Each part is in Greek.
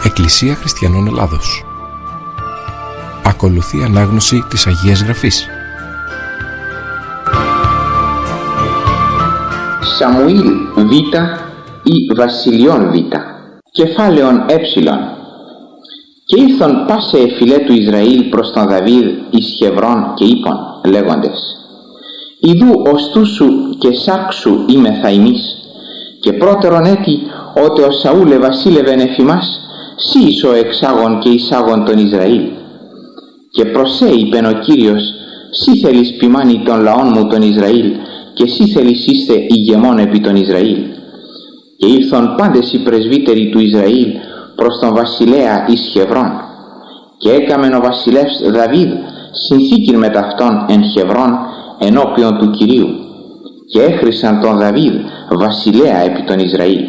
Εκκλησία Χριστιανών Ελλάδος. Ακολουθεί ανάγνωση της Αγίας Γραφής. Σαμουήλ Β ή Βασιλειών Β. Κεφάλαιον Ε. Και ήρθον πάσε εφηλέ του Ισραήλ προς τον Δαβίδ εις Χεβρών και είπον λέγοντες: Ιδού οστού σου και σάξου είμεθα ημείς, και πρώτερον έτη ότε ο Σαούλ βασίλευεν εφ' ημάς, σύ εις ο εξάγων και εισάγων τον Ισραήλ. Και προσέ είπεν ο Κύριος: σύ θέλεις ποιμάνει των λαών μου τον Ισραήλ, και σύ θέλεις είστε ηγεμόν επί τον Ισραήλ. Και ήρθον πάντες οι πρεσβύτεροι του Ισραήλ προς τον βασιλέα εις Χεβρών. Και έκαμεν ο βασιλεύς Δαβίδ συνθήκην με ταυτόν εν Χεβρών ενώπιον του Κυρίου, και έχρισαν τον Δαβίδ βασιλέα επί τον Ισραήλ.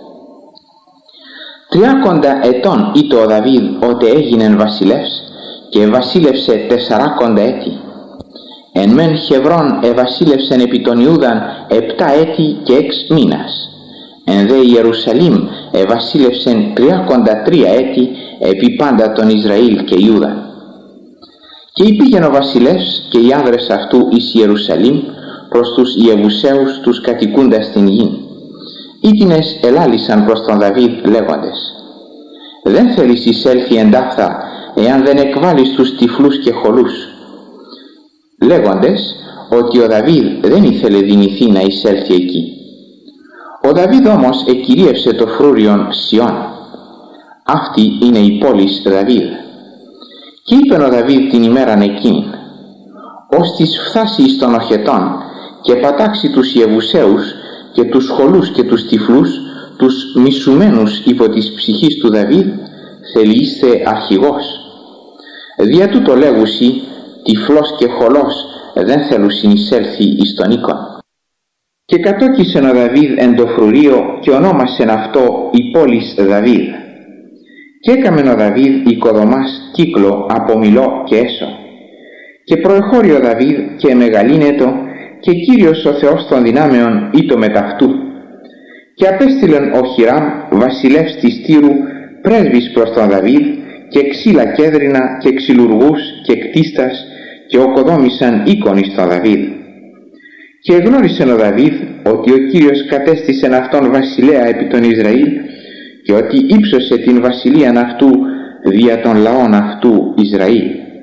30 ετών ήτο ο Δαβίδ ότε έγινεν βασιλεύς, και βασίλευσε 40 έτη. Εν μεν Χεβρών ευασίλευσεν επί τον Ιούδαν 7 έτη και 6 μήνας. Εν δε Ιερουσαλήμ ευασίλευσεν 33 έτη επί πάντα τον Ισραήλ και Ιούδαν. Και υπήγεν ο βασιλεύς και οι άνδρες αυτού εις Ιερουσαλήμ προς τους Ιεβουσαίους τους κατοικούντας στην γην. Ήτινες ελάλησαν προς τον Δαβίδ λέγοντες: δεν θέλεις εισέλθει εντάφθα εάν δεν εκβάλεις τους τυφλούς και χολούς. Λέγοντες ότι ο Δαβίδ δεν ήθελε δυνηθεί να εισέλθει εκεί. Ο Δαβίδ όμως εκυρίευσε το φρούριον Σιών. Αυτή είναι η πόλης Δαβίδ. Και είπεν ο Δαβίδ την ημέραν εκείνη: ώστις φθάσει εις των οχετών και πατάξει τους Ιεβουσαίους και τους χολούς και τους τυφλούς, τους μισουμένους υπό της ψυχής του Δαβίδ, θέλει είστε αρχηγός. Δια τούτο λέγουσι, τυφλός και χολός δεν θέλουν συνεισέλθει εις τον οίκον. Και κατόκισεν ο Δαβίδ εν το φρουρίο και ονόμασεν αυτό η πόλης Δαβίδ. Και έκαμεν ο Δαβίδ οικοδομάς κύκλο από Μιλώ και Έσο. Και προεχώρη ο Δαβίδ και μεγαλύνετο, και Κύριος ο Θεός των δυνάμεων ήτο μεταυτού. Και απέστειλεν ο Χιράμ βασιλεύς της Τύρου πρέσβης προς τον Δαβίδ, και ξύλα κέδρινα και ξυλουργούς και κτίστας, και οκοδόμησαν οίκον εις τον Δαβίδ. Και εγνώρισεν ο Δαβίδ ότι ο Κύριος κατέστησεν αυτόν βασιλέα επί τον Ισραήλ, και ότι ύψωσε την βασιλείαν αυτού δια των λαών αυτού Ισραήλ.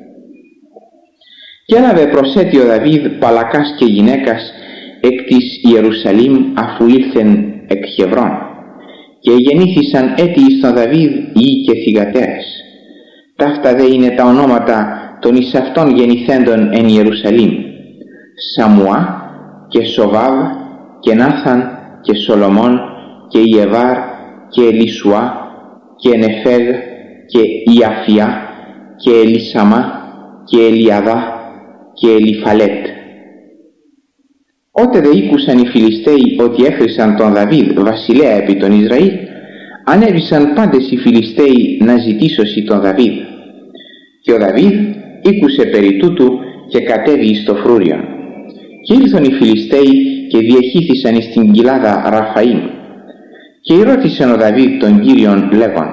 Και έλαβε προσέτη ο Δαβίδ παλακάς και γυναίκας εκ της Ιερουσαλήμ αφού ήλθεν εκ Χεβρών. Και γεννήθησαν έτη εις τον Δαβίδ ιοί και θυγατέρες. Ταύτα δε είναι τα ονόματα των εις αυτών γεννηθέντων εν Ιερουσαλήμ: Σαμουά και Σοβάβ και Νάθαν και Σολομών και Ιεβάρ και Ελισουά και Νεφέγ και Ιαφιά και Ελισαμά και Ελιαδά και Ελιφαλέτ. Ότε δε ήκουσαν οι Φιλιστέοι ότι έχρισαν τον Δαβίδ βασιλέα επί τον Ισραήλ, ανέβησαν πάντες οι Φιλιστέοι να ζητήσωσι τον Δαβίδ. Και ο Δαβίδ ήκουσε περί τούτου και κατέβη εις το φρούριον. Και ήλθον οι Φιλιστέοι και διεχύθησαν εις την κοιλάδα Ραφαΐμ. Και ρώτησεν ο Δαβίδ τον Κύριον λέγον: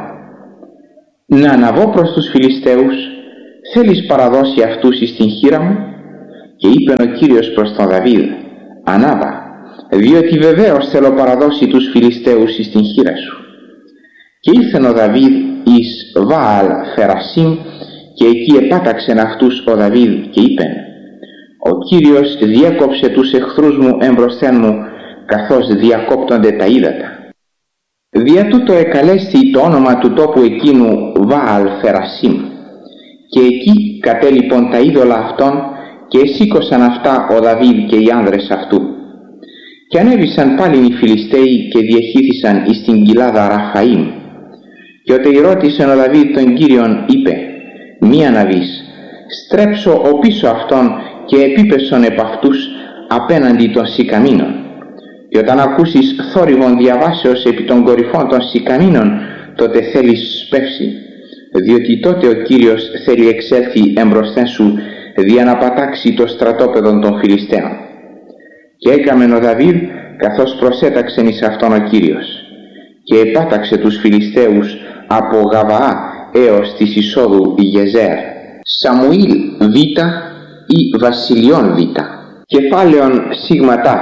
να αναβώ προς τους Φιλιστέους, θέλεις παραδώσει αυτούς εις την χείρα μου? Και είπεν ο Κύριος προς τον Δαβίδ: ανάβα, διότι βεβαίως θέλω παραδώσει τους Φιλιστέους εις την χείρα σου. Και ήλθεν ο Δαβίδ εις Βαάλ Φερασίμ, και εκεί επάταξεν αυτούς ο Δαβίδ και είπεν: ο Κύριος διέκοψε τους εχθρούς μου εμπροσθέν μου, καθώς διακόπτονται τα ύδατα. Δια τούτο εκαλέστη το όνομα του τόπου εκείνου Βαάλ Φερασίμ. Και εκεί κατέλειπον τα είδωλα αυτών, και εσήκωσαν αυτά ο Δαβίδ και οι άνδρες αυτού. Και ανέβησαν πάλιν οι Φιλιστέοι και διεχύθησαν εις την κοιλάδα Ραφαΐμ. Και ότε ρώτησεν ο Δαβίδ τον Κύριον, είπε: μη αναβείς, στρέψω ο πίσω αυτών και επίπεσον επ' αυτούς απέναντι των σικαμίνων. Και όταν ακούσεις θόρυβον διαβάσεως επί των κορυφών των σικαμίνων, τότε θέλεις σπεύσει, διότι τότε ο Κύριος θέλει εξέλθει εμπροσθέν σου δια να πατάξει το στρατόπεδο των Φιλιστέων. Και έκαμεν ο Δαβίδ καθώς προσέταξεν εις αυτόν ο Κύριος. Και επάταξε τους Φιλιστέους από Γαβαά έως της εισόδου Γεζέρ. Σαμουήλ Β ή Βασιλειών Β. Κεφάλαιον Σίγμα-Τάφ.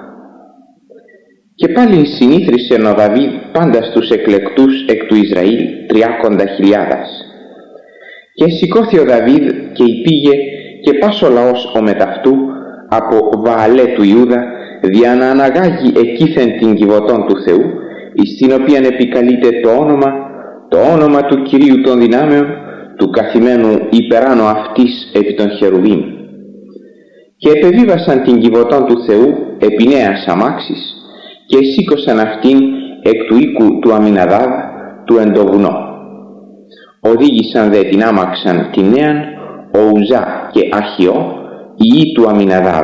Και πάλιν συνήθρισεν ο Δαβίδ πάντα στους εκλεκτούς εκ του Ισραήλ 30.000. Και σηκώθη ο Δαβίδ και υπήγε και πας ο λαός ο μεταυτού από Βααλέ του Ιούδα, δια να αναγάγει εκείθεν την κιβωτών του Θεού, εις την οποίαν επικαλείται το όνομα του Κυρίου των δυνάμεων, του καθημένου υπεράνω αυτής επί των Χερουβίμ. Και επεβίβασαν την κιβωτών του Θεού επί νέας αμάξης και σήκωσαν αυτήν εκ του οίκου του Αμιναδάβ του εν το βουνό. Οδήγησαν δε την άμαξαν την νέαν ο Ουζά και Αχιώ, ιοί του Αμιναδάβ,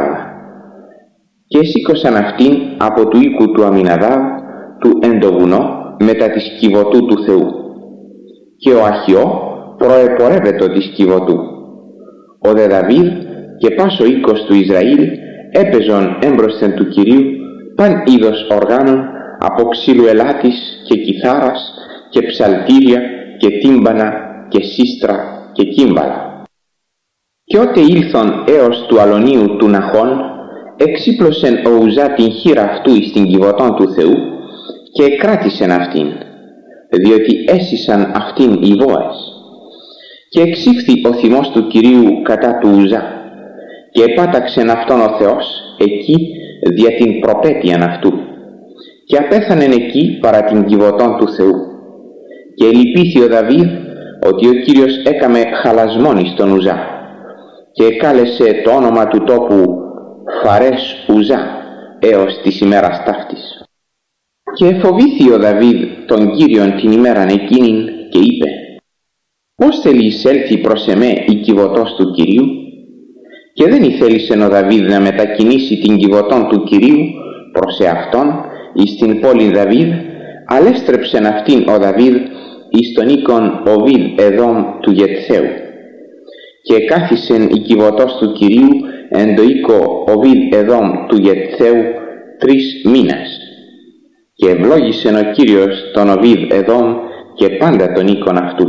και σήκωσαν αυτήν από του οίκου του Αμιναδάβ του εν το βουνό μετά της κιβωτού του Θεού. Και ο Αχιώ προεπορεύετο της κιβωτού. Ο δε Δαβίδ και πας ο οίκος του Ισραήλ έπαιζον έμπροσθεν του Κυρίου παν είδος οργάνων από ξύλου ελάτης και κιθάρας και ψαλτήρια και τύμπανα και σύστρα και κύμπαλα. Και ότε ήλθον έως του αλωνίου του Ναχών, εξύπλωσεν ο Ουζά την χείρα αυτού εις την κιβωτών του Θεού και εκράτησεν αυτήν, διότι έσυσαν αυτήν οι βόες. Και εξήφθη ο θυμός του Κυρίου κατά του Ουζά και επάταξεν αυτόν ο Θεός εκεί δια την προπέτειαν αυτού και απέθανεν εκεί παρά την κιβωτών του Θεού. Και λυπήθη ο Δαβίδ ότι ο Κύριος έκαμε χαλασμόν εις τον Ουζά και εκάλεσε το όνομα του τόπου Φαρές Ουζά έως της ημέρας ταύτης. Και εφοβήθη ο Δαβίδ τον Κύριον την ημέραν εκείνην και είπε: «Πώς θέλει εισέλθει προς εμέ η κιβωτός του Κυρίου?» Και δεν ήθελησε ο Δαβίδ να μετακινήσει την κιβωτών του Κυρίου προς εαυτόν εις την πόλη Δαβίδ, αλλά έστρεψεν αυτήν ο Δαβίδ εις τον οίκον Οβίδ Εδόμ του Γετθαίου. Και κάθισεν η κιβωτός του Κυρίου εν το οίκο Οβίδ Εδόμ του Γετθαίου 3 μήνας. Και ευλόγησεν ο Κύριος τον Οβίδ Εδόμ και πάντα τον οίκον αυτού.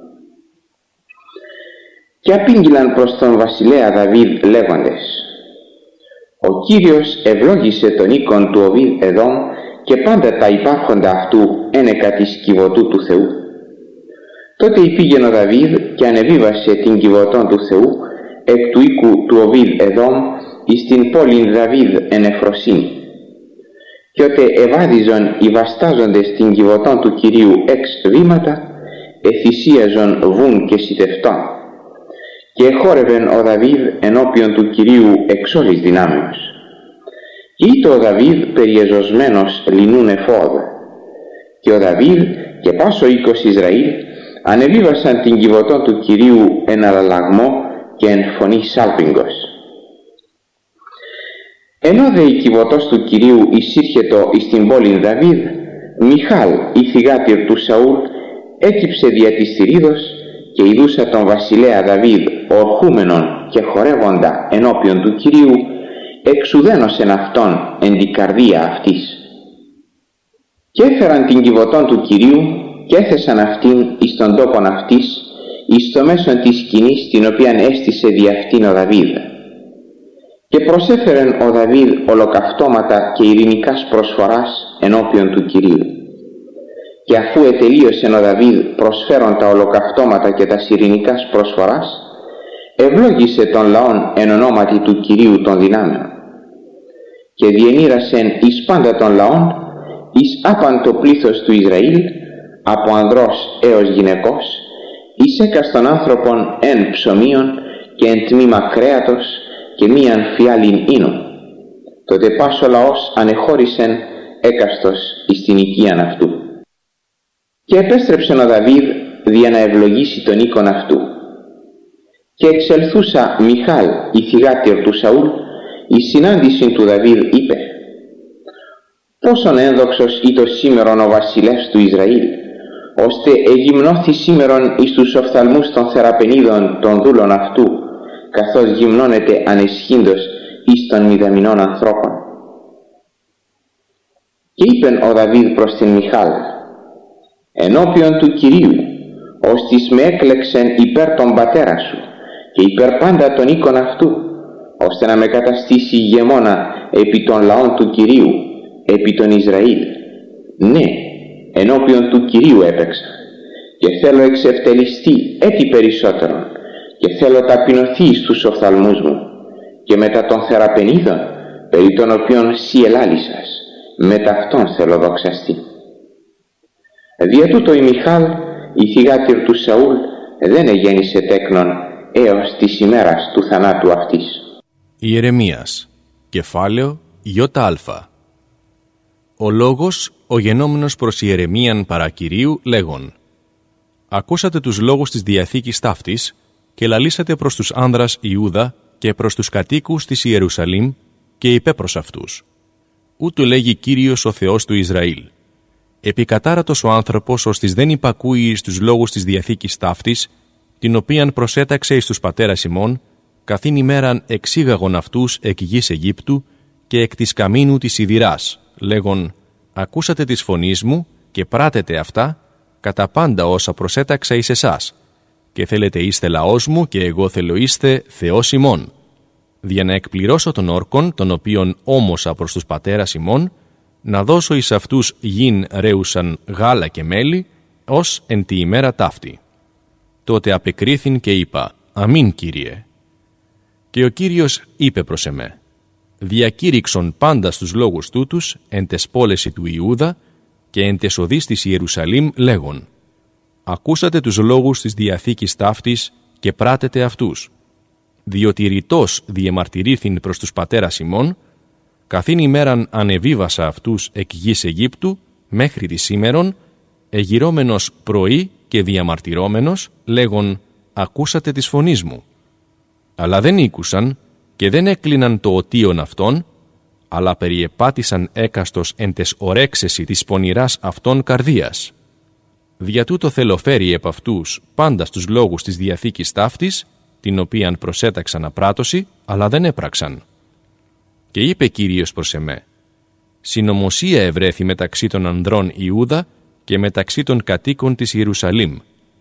Και απήγγειλαν προς τον βασιλέα Δαβίδ λέγοντες: «Ο Κύριος ευλόγησε τον οίκον του Οβίδ Εδόμ και πάντα τα υπάρχοντα αυτού ένεκα της κιβωτού του Θεού». Τότε υπήγεν ο Δαβίδ και ανεβίβασε την κιβωτών του Θεού εκ του οίκου του Οβίδ Εδόμ εις την πόλην Δαβίδ εν Εφροσύνη. Και ότε ευάδιζον οι βαστάζοντες την κιβωτών του Κυρίου εξ βήματα, εθυσίαζον βουν και σιτευτών. Και εχόρευεν ο Δαβίδ ενώπιον του Κυρίου εξ όλης δυνάμεως. Και ήτο ο Δαβίδ περιεζωσμένος λινούν εφόδ. Και ο Δαβίδ και πας ο οίκος Ισραήλ ανεβίβασαν την κιβωτών του Κυρίου εν αλλαλαγμό και εν φωνή σάλπιγγος. Ενώ δε η κιβωτός του Κυρίου εισήρχετο εις την πόλην Δαβίδ, Μιχάλ η θυγάτηρ του Σαούλ έκυψε δια της θηρίδος και ειδούσα τον βασιλέα Δαβίδ ορχούμενον και χορεύοντα ενώπιον του Κυρίου, εξουδένωσεν αυτόν εν την καρδία αυτής. Και έφεραν την κιβωτών του Κυρίου και έθεσαν αυτήν εις τον τόπον αυτής, εις το μέσον της σκηνής την οποίαν έστησε δι' αυτήν ο Δαβίδ. Και προσέφερεν ο Δαβίδ ολοκαυτώματα και ειρηνικάς προσφοράς ενώπιον του Κυρίου. Και αφού ετελείωσεν ο Δαβίδ προσφέρον τα ολοκαυτώματα και τα ειρηνικάς προσφοράς, ευλόγησε τον λαόν εν ονόματι του Κυρίου των δυνάμεων. Και διενήρασεν εις πάντα των λαών, εις άπαν το πλήθος του Ισραήλ, από ανδρός έως γυναικός, εις έκαστον άνθρωπον εν ψωμίων και εν τμήμα κρέατος και μίαν φιάλιν ίνου. Τότε πας ο λαός ανεχώρησεν έκαστος εις την οικίαν αυτού. Και επέστρεψεν ο Δαβίδ δια να ευλογήσει τον οίκον αυτού. Και εξελθούσα Μιχάλ η θυγάτηρ του Σαούλ η συνάντηση του Δαβίδ είπε: «Πόσον ένδοξος ήτο σήμερον ο βασιλεύς του Ισραήλ, ώστε εγυμνώθη σήμερον εις τους οφθαλμούς των θεραπενίδων των δούλων αυτού, καθώς γυμνώνεται ανεσχύντος εις των μηδαμινών ανθρώπων». Και είπεν ο Δαβίδ προς την Μιχάλ: ενώπιον του Κυρίου, ώστις με έκλεξεν υπέρ τον πατέρα σου και υπέρ πάντα των οίκων αυτού, ώστε να με καταστήσει ηγεμόνα επί των λαών του Κυρίου, επί των Ισραήλ. Ναι, ενώπιον του Κυρίου έπαιξα και θέλω εξευτελιστεί έτη περισσότερον και θέλω ταπεινωθεί στους οφθαλμούς μου και μετά των θεραπενίδων, περί των οποίων σύ ελάλησας, μετά αυτόν θέλω δοξαστεί. Δια τούτο η Μιχάλ, η θυγάτηρ του Σαούλ, δεν εγέννησε τέκνον έως της ημέρας του θανάτου αυτής. Ιερεμίας, κεφάλαιο Ι-Α. Ο λόγος, ο γενόμενος προς Ιερεμίαν παρά Κυρίου, λέγον: Ακούσατε τους λόγους της Διαθήκης ταύτης και λαλήσατε προς τους άνδρας Ιούδα και προς τους κατοίκους της Ιερουσαλήμ και είπε προς αυτούς: Ούτου λέγει Κύριος ο Θεός του Ισραήλ. Επικατάρατος ο άνθρωπος ώστις δεν υπακούει εις τους λόγους της Διαθήκης ταύτης, την οποίαν προσέταξε εις τους πατέρας ημών, καθήν ημέραν εξήγαγον αυτούς εκ γης Αιγύπτου και εκ της καμίνου της σιδηράς, λέγον: Ακούσατε της φωνής μου και πράτετε αυτά, κατά πάντα όσα προσέταξα εις εσάς, και θέλετε είστε λαός μου και εγώ θέλω είστε Θεός ημών, δια να εκπληρώσω των όρκων, των οποίων όμωσα προς τους πατέρας ημών, να δώσω εις αυτούς γην ρέουσαν γάλα και μέλι, ως εν τη ημέρα ταύτη. Τότε απεκρίθην και είπα: Αμήν, Κύριε. Και ο Κύριος είπε προς εμέ: Διακήρυξον πάντα στους λόγους τούτους εν τες πόλεση του Ιούδα και εν τες οδείς της Ιερουσαλήμ λέγον: Ακούσατε τους λόγους της Διαθήκης ταύτης και πράτετε αυτούς, διότι ρητός διεμαρτυρήθην προς τους πατέρας ημών, καθήν ημέραν ανεβίβασα αυτούς εκ γης Αιγύπτου μέχρι τη σήμερον, εγυρώμενος πρωί και διαμαρτυρόμενος, λέγον: Ακούσατε της φωνής μου. Αλλά δεν ήκουσαν και δεν έκλειναν το οτίον αυτών, αλλά περιεπάτησαν έκαστος εν τες ορέξεση της πονηράς αυτών καρδίας. Δια τούτο θέλω φέρει επ' αυτούς πάντα στους λόγους της Διαθήκης ταύτης, την οποίαν προσέταξαν απράτωση, αλλά δεν έπραξαν. Και είπε Κύριος προς εμέ: Συνωμοσία ευρέθη μεταξύ των ανδρών Ιούδα και μεταξύ των κατοίκων της Ιερουσαλήμ.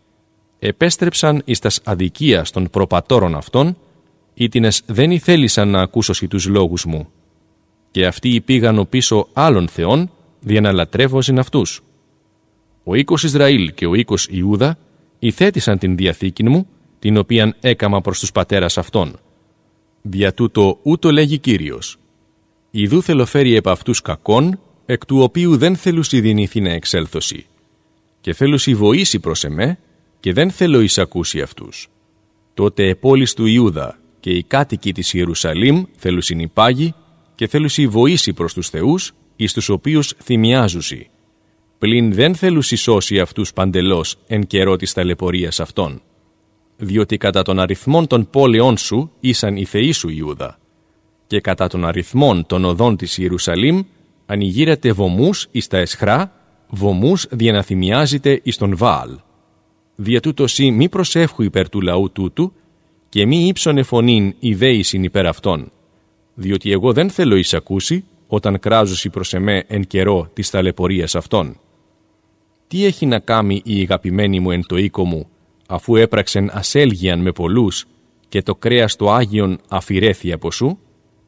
Επέστρεψαν εις τας αδικίας των προπατώρων αυτών, ήτινες δεν ηθέλησαν να ακούσωσι τους λόγους μου. Και αυτοί πήγαν πίσω άλλων θεών, δια να λατρεύωσιν αυτούς. Ο οίκος Ισραήλ και ο οίκος Ιούδα ηθέτησαν την διαθήκην μου, την οποίαν έκαμα προς τους πατέρας αυτών. Δια τούτο ούτω λέγει Κύριος: Ιδού θέλω φέρει επ' αυτούς κακόν, εκ του οποίου δεν θέλουσι δυνηθεί να εξέλθωση. Και θέλουσι βοήσει προς εμέ, και δεν θέλω εισακούσει αυτούς. Τότε πόλεις του Ιούδα και οι κάτοικοι της Ιερουσαλήμ θέλουσιν υπάγει, και θέλουσι βοήσει προς τους θεούς, εις τους οποίους θυμιάζουσι. Πλην δεν θέλουσι σώσει αυτούς παντελώς εν καιρό της ταλαιπωρίας αυτών. Διότι κατά των αριθμών των πόλεων σου ήσαν οι θεοί σου Ιούδα, και κατά των αριθμών των οδών της Ιερουσαλήμ ανοιγείρετε βωμούς εις τα εσχρά, βωμούς δια να θυμιάζετε εις τον Βάαλ. Δια τούτο σύ μη προσεύχου υπέρ του λαού τούτου, και μη ύψωνε φωνήν ιδέησιν υπέρ αυτών, διότι εγώ δεν θέλω εισακούσει όταν κράζουσι προς εμέ εν καιρό της ταλαιπωρίας αυτών. Τι έχει να κάμει η αγαπημένη μου εν το οίκο μου, αφού έπραξεν ασέλγιαν με πολλούς και το κρέας το Άγιον αφηρέθη από σου?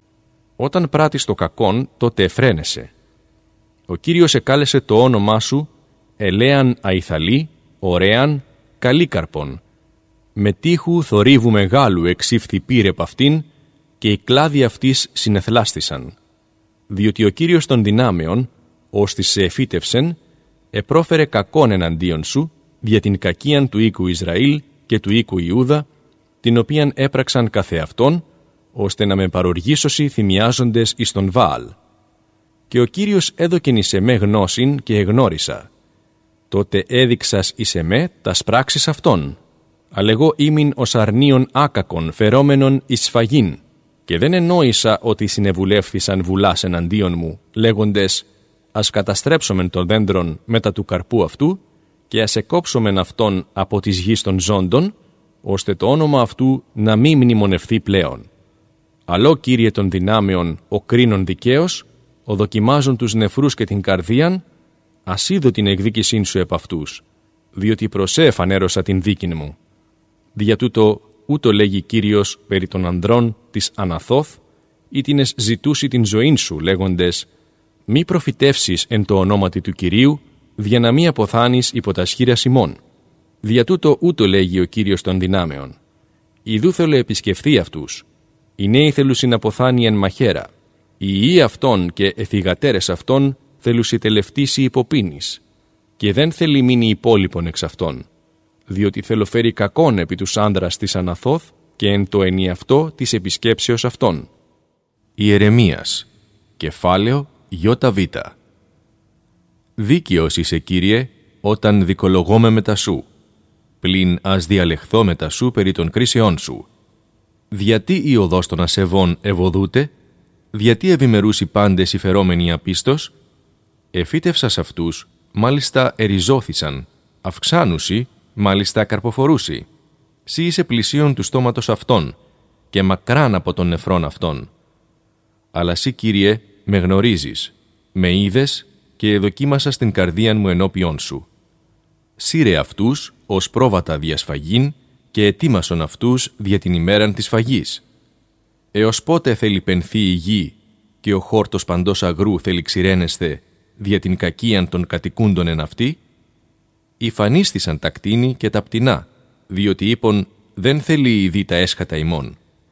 Όταν πράττεις το κακόν, τότε εφραίνεσαι. Ο Κύριος εκάλεσε το όνομά σου ελέαν αϊθαλή, ωραίαν, καλίκαρπον. Με τείχου θορύβου μεγάλου εξήφθη πήρε π' αυτήν, και οι κλάδοι αυτής συνεθλάστησαν. Διότι ο Κύριος των δυνάμεων, ώστις σε εφύτευσεν, επρόφερε κακόν εναντίον σου, δια την κακίαν του οίκου Ισραήλ και του οίκου Ιούδα, την οποίαν έπραξαν καθεαυτόν, ώστε να με παροργήσωσι θυμιάζοντες εις τον Βάαλ. Και ο Κύριος έδωκεν εις εμέ γνώσιν και εγνώρισα. Τότε έδειξας εις εμέ τας πράξεις αυτών. Αλλά εγώ ήμην ως αρνίον άκακον φερόμενον εις σφαγήν, και δεν εννόησα ότι συνεβουλεύθησαν βουλάς εναντίον μου, λέγοντες: ας καταστρέψομεν των δέντρων μετά του καρπού αυτού, και ας εκόψομεν αυτόν από της γης των ζώντων, ώστε το όνομα αυτού να μη μνημονευθεί πλέον. Αλλό Κύριε των δυνάμεων, ο κρίνων δικαίος, ο δοκιμάζων τους νεφρούς και την καρδίαν, ας είδω την εκδίκησήν σου επ' αυτούς, διότι προσέ εφανέρωσα την δίκην μου. Δια τούτο ούτω λέγει Κύριος περί των ανδρών της Αναθώθ, ή τίνες ζητούσι την ζωήν σου, λέγοντες «Μη προφητεύσεις εν το ονόματι του Κυρίου, δια να μη αποθάνεις υπό τα σχήρας ημών». Δια τούτο ούτω λέγει ο Κύριος των δυνάμεων. Ιδού θέλω επισκεφθεί αυτούς. Οι νέοι θέλουσιν αποθάνει εν μαχαίρα. Οι ιοί αυτών και εφηγατέρες αυτών θέλουσι τελευτήσει υποπίνης. Και δεν θέλει μείνει υπόλοιπον εξ αυτών. Διότι θέλω φέρει κακόν επί τους άνδρας της Αναθώθ και εν το ενιαυτό της επισκέψεως αυτών. Ιερεμίας, κεφάλαιο Ιβ. Δίκαιος είσαι, Κύριε, όταν δικολογώ μετά σου. Πλην ας διαλεχθώ μετά σου περί των κρίσεών σου. Γιατί η οδός των ασεβών ευωδούται, γιατί ευημερούς οι πάντες οι φερόμενοι απίστος, εφύτευσας αυτούς, μάλιστα εριζώθησαν, αυξάνουσι, μάλιστα καρποφορούσι. Σύ είσαι πλησίον του στόματος αυτών, και μακράν από των νεφρών αυτών. Αλλά σύ, Κύριε, με γνωρίζεις, με είδες και εδοκίμασα στην καρδίαν μου ενώπιόν σου. Σύρε αυτούς ως πρόβατα διασφαγήν και ετοίμασον αυτούς δια την ημέραν της φαγής. Έως πότε θέλει πενθεί η γη και ο χόρτος παντός αγρού θέλει ξηρένεσθε δια την κακίαν των κατοικούντων εν αυτή? Υφανίστησαν τα κτίνη και τα πτηνά, διότι είπον δεν θέλει η δι τα έσχατα ημών.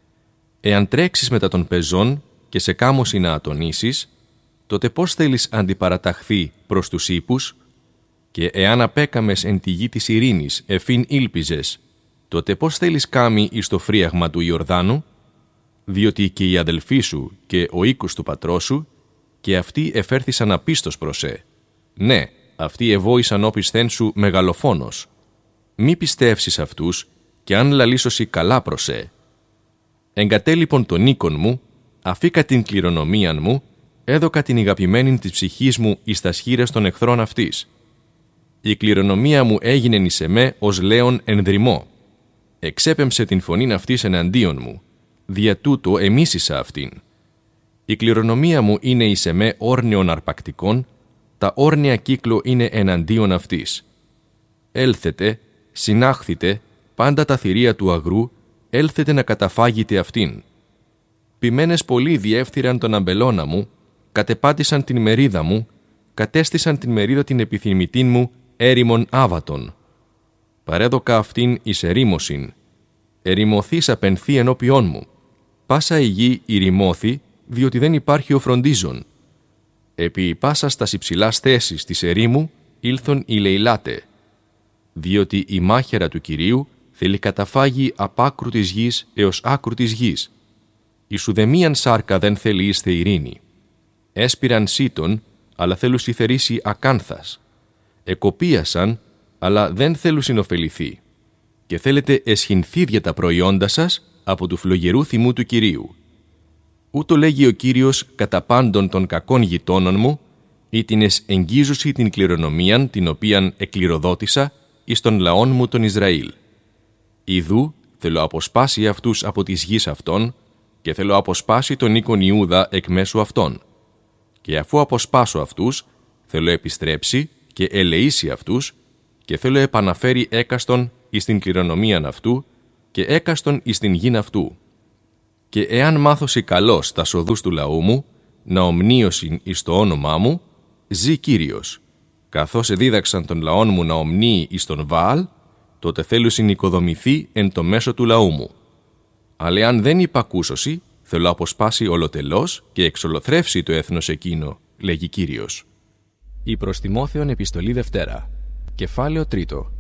Εάν τρέξεις μετά των πεζών και σε κάμωση να ατονίσεις, τότε πώς θέλεις αντιπαραταχθεί προς τους ύπους? Και εάν απέκαμες εν τη γη της ειρήνης εφήν ήλπιζες, τότε πώς θέλεις κάμει εις το φρίαγμα του Ιορδάνου? Διότι και οι αδελφοί σου και ο οίκος του πατρός σου, και αυτοί εφέρθησαν απίστος προς Ναι, αυτοί εβόησαν όπισθεν σου μεγαλοφόνος. Μη πιστεύσεις αυτούς, και αν λαλήσωσι καλά προς Εγκατέλειπον τον οίκον μου, αφήκα την κληρονομίαν μου, έδωκα την ηγαπημένην της ψυχής μου εις τα σχήρες των εχθρών αυτής. Η κληρονομία μου έγινεν εις εμέ ως λέον ενδρυμό. Εξέπεμψε την φωνήν αυτής εναντίον μου, δια τούτο εμίσησα αυτήν. Η κληρονομία μου είναι εις εμέ όρνιον αρπακτικών, τα όρνια κύκλο είναι εναντίον αυτής. Έλθετε, συνάχθητε, πάντα τα θηρία του αγρού, έλθετε να καταφάγετε αυτήν. Ποιμένες πολλοί διεύθυραν τον αμπελώνα μου, κατεπάτησαν την μερίδα μου, κατέστησαν την μερίδα την επιθυμητήν μου, έρημον άβατον. Παρέδωκα αυτήν εις ερήμωσιν. Ερημωθείς απενθεί ενώπιόν μου. Πάσα η γη ηρημώθη, διότι δεν υπάρχει ο φροντίζων. Επί πάσα στας υψηλάς θέσης της ερήμου ήλθον οι λεηλάτε. Διότι η μάχαιρα του Κυρίου θέλει καταφάγει απ' άκρου της γης έως άκρου της γης. Η σουδεμίαν σάρκα δεν θέλει είστε ειρήνη. Έσπηραν σύτων, αλλά θέλουν συθερήσει ακάνθας. Εκοπίασαν, αλλά δεν θέλουν συνοφεληθεί. Και θέλετε εσχυνθεί για τα προϊόντα σας από του φλογερού θυμού του Κυρίου. Ούτω λέγει ο Κύριος κατά πάντων των κακών γειτόνων μου, ή την εγγίζουσι την κληρονομίαν την οποίαν εκληροδότησα εις των λαών μου τον Ισραήλ. Ιδού θέλω αποσπάσει αυτούς από της γης αυτών και θέλω αποσπάσει τον οίκον Ιούδα εκ μέσου αυτών. Και αφού αποσπάσω αυτούς, θέλω επιστρέψει και ελεήσει αυτούς και θέλω επαναφέρει έκαστον εις την κληρονομίαν αυτού και έκαστον εις την γην αυτού. Και εάν μάθωσι καλώς τα σοδούς του λαού μου, να ομνίωσιν εις το όνομά μου, ζει Κύριος. Καθώς εδίδαξαν τον λαόν μου να ομνίει εις τον Βαάλ, τότε θέλουσιν οικοδομηθεί εν το μέσο του λαού μου. Αλλά εάν δεν υπακούσωσι, θέλω αποσπάσει ολοτελώς και εξολοθρεύσει το έθνος εκείνο, λέγει Κύριος. Η προς Τιμόθεον επιστολή Δευτέρα, κεφάλαιο 3.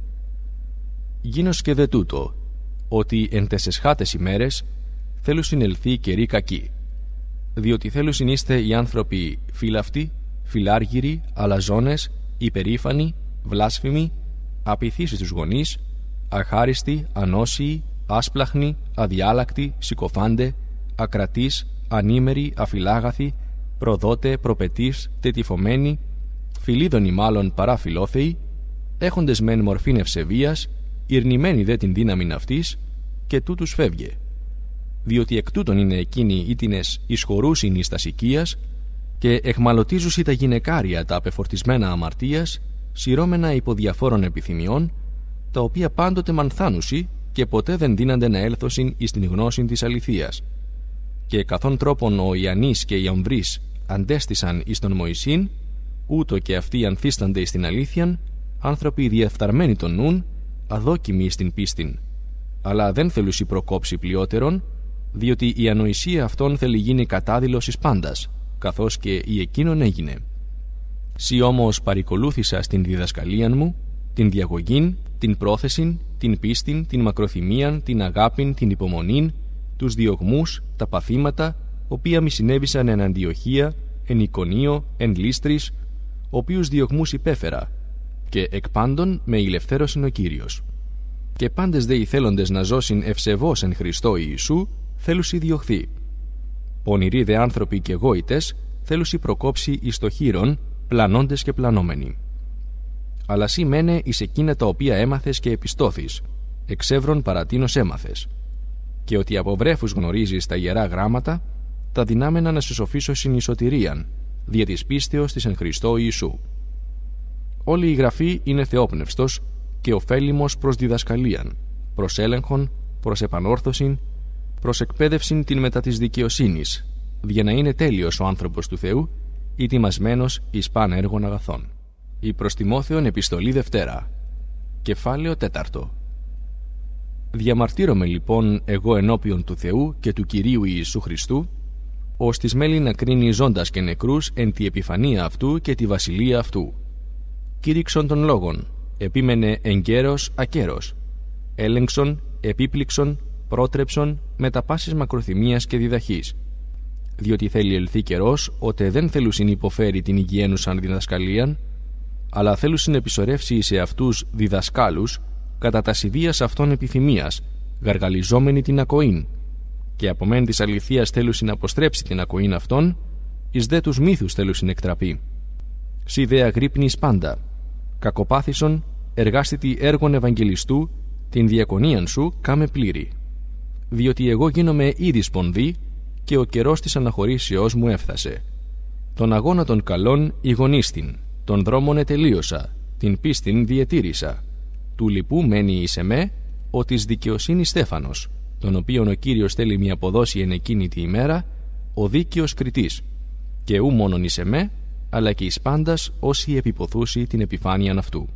Γίνος και δε τούτο, ότι εν τες εσχάτες ημέρες θέλουσιν ελθεί καιροί κακοί, διότι θέλουσιν είστε οι άνθρωποι φύλαυτοι, φιλάργυροι, αλαζόνες, υπερήφανοι, βλάσφημοι, απειθείς στους γονείς, αχάριστοι, ανώσιοι, άσπλαχνοι, αδιάλακτοι, συκοφάντε, ακρατείς, ανήμεροι, αφιλάγαθοι, προδότε, προπετείς, τετυφωμένοι, φιλίδωνοι μάλλον παρά φιλόθεοι, έχοντες μεν μορφήν ευσεβίας, ειρνημένοι δε την δύναμην αυτής, και τούτους φεύγε. Διότι εκ τούτων είναι εκείνοι ήτινες εισχωρούσιν εις τας οικίας, και εχμαλωτίζουσι τα γυναικάρια τα απεφορτισμένα αμαρτίας, σειρώμενα υπό διαφόρων επιθυμιών, τα οποία πάντοτε μανθάνουσι και ποτέ δεν δύνανται να έλθωσιν εις την γνώση της αληθείας. Και καθόν τρόπον ο Ιαννής και οι Αμβρείς αντέστησαν εις τον Μωυσήν, ούτω και αυτοί ανθίστανται εις την αλήθειαν, άνθρωποι διεφθαρμένοι των νουν, αδόκιμοι εις την πίστην. Αλλά δεν θέλουσι προκόψει πλειότερον, διότι η ανοησία αυτών θέλει γίνει κατάδειλος εις πάντας, καθώς και η εκείνον έγινε. Σι όμως παρικολούθησα στην διδασκαλίαν μου, την διαγωγήν, την πρόθεσιν, την πίστην, την μακροθυμίαν, την αγάπην, την υπομονήν, τους διωγμούς, τα παθήματα, οποία μη συνέβησαν εν Αντιοχία, εν Ικονίο, εν Λύστρης, οποίους διωγμούς υπέφερα, και εκ πάντων με ηλευθέρωσιν ο Κύριος. Και πάντες δε οι θέλοντες να ζώσιν ευσεβώς εν Χριστώ Ιησού, θέλουσι διωχθεί. Πονηροί δε άνθρωποι και γόητες, θέλουσι προκόψει εις το χείρον, πλανώντες και πλανόμενοι. Αλλά σύ μένε εις εκείνα τα οποία έμαθες και επιστώθεις, εξεύρων παρατίνος έμαθες. Και ότι από βρέφους γνωρίζεις τα ιερά γράμματα, τα δυνάμενα να σε σοφίσωσιν εις σωτηρίαν, δια της πίστεως της εν Χριστώ Ιησού. Όλη η γραφή είναι θεόπνευστος και ωφέλιμος προς διδασκαλίαν, προς έλεγχον, προς επανόρθωσιν, προς εκπαίδευσιν την μετά της δικαιοσύνης, για να είναι τέλειος ο άνθρωπος του Θεού, ετοιμασμένος εις παν έργων αγαθών. Η προς Τιμόθεον επιστολή Δευτέρα, κεφάλαιο 4. Διαμαρτύρομαι λοιπόν εγώ ενώπιον του Θεού και του Κυρίου Ιησού Χριστού, ως της μέλη να κρίνει ζώντας και νεκρούς εν τη επιφανία αυτού και τη βασιλεία αυτού. Κήρυξον των λόγων, επίμενε εγκαίρος ακέρος, έλεγξον, επίπληξον, πρότρεψον με τα πάσης μακροθυμίας και διδαχής. Διότι θέλει ελθεί καιρός, ότε δεν θέλουσιν υποφέρει την υγιένουσαν διδασκαλίαν, αλλά θέλουσιν επισορεύσει σε αυτούς διδασκάλους κατά τα ιδίας αυτών επιθυμίας, γαργαλιζόμενοι την ακοήν, και από μεν της αληθείας θέλουσιν αποστρέψει την ακοήν αυτών, εις δε τους μύθους θέλουσιν εκτραπεί. Σι δε αγρύπνης πάντα, κακοπάθησον, εργάστητη έργων Ευαγγελιστού, την διακονίαν σου κάμε πλήρη. Διότι εγώ γίνομαι ήδη σπονδύ, και ο καιρός της αναχωρήσεώς μου έφθασε. Τον αγώνα των καλών ηγονίστην, τον δρόμον ετελείωσα, την πίστην διετήρησα. Του λοιπού μένει εις εμέ, ο της δικαιοσύνης Στέφανος, τον οποίον ο Κύριος θέλει μη αποδώσει εν εκείνη τη ημέρα, ο δίκαιος κριτής, και ου μόνον εις εμέ, αλλά και εις πάντας όσοι επιποθούσι την επιφάνειαν αυτού.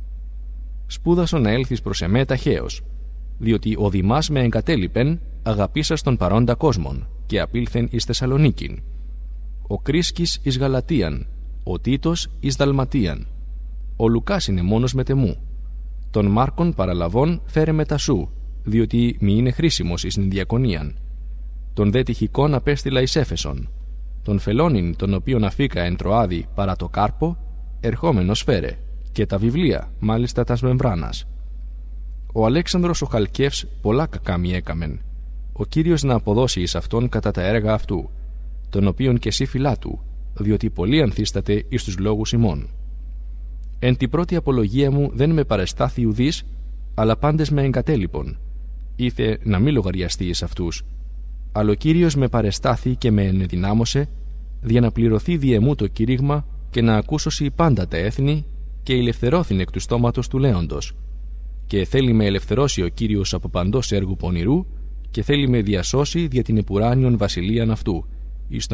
Σπούδασον να έλθεις προς εμέ ταχαίως, διότι ο Δημάς με εγκατέλειπεν, αγαπήσας τον παρόντα κόσμον, και απήλθεν εις Θεσσαλονίκην. Ο Κρίσκης εις Γαλατίαν, ο Τίτος εις Δαλματίαν. Ο Λουκάς είναι μόνος μετεμού. Τον Μάρκον παραλαβών φέρε μετά σου, διότι μη είναι χρήσιμος εις την διακονίαν. Τον δε Τυχικόν απέστειλα εις Έφεσον. Τον Φελώνην, τον οποίον αφήκα εν Τροάδη παρά το Κάρπο, ερχόμενος φέρε, και τα βιβλία, μάλιστα τας μεμβράνας. Ο Αλέξανδρος ο Χαλκεύς πολλά κακά μη έκαμεν. Ο Κύριος να αποδώσει εις αυτόν κατά τα έργα αυτού, τον οποίον και εσύ φυλά του, διότι πολύ ανθίσταται εις τους λόγους ημών. Εν τη πρώτη απολογία μου δεν με παρεστάθη ουδής, αλλά πάντες με εγκατέλειπον. Ήθε να μη λογαριαστεί εις αυτούς. Αλλά ο Κύριος με παρεστάθη και με ενεδυνάμωσε, για να πληρωθεί διεμού το κήρυγμα και να ακούσωσι πάντα τα έθνη, και ελευθερώθην εκ του στόματος του λέοντος. Και θέλει με ελευθερώσει ο Κύριος από παντός έργου πονηρού, και θέλει με διασώσει δια την επουράνιον βασιλείαν αυτού, εις